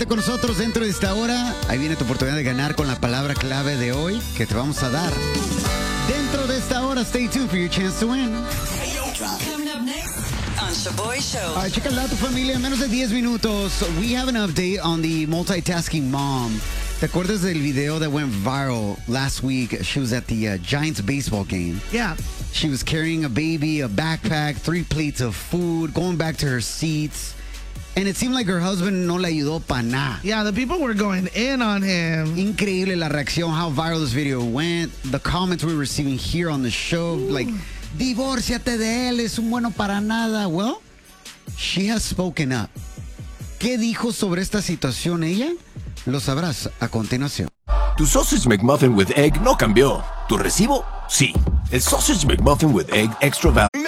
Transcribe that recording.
Con nosotros dentro de esta hora, ahí viene tu oportunidad de ganar con la palabra clave de hoy que te vamos a dar. Dentro de esta hora, stay tuned for your chance to win. Coming up next on Shaboy Show. All right, checa el dato, familia. En menos de 10 minutos, we have an update on the multitasking mom. ¿Te acuerdas del video that went viral last week? She was at the Giants baseball game. Yeah. She was carrying a baby, a backpack, 3 plates of food, going back to her seats. And it seemed like her husband no le ayudó pa' nada. Yeah, the people were going in on him. Increíble la reacción, how viral this video went. The comments we were receiving here on the show, like, divórciate de él, es un bueno para nada. Well, she has spoken up. ¿Qué dijo sobre esta situación ella? Lo sabrás a continuación. Tu Sausage McMuffin with Egg no cambió. ¿Tu recibo? Sí. El Sausage McMuffin with Egg Extra Value.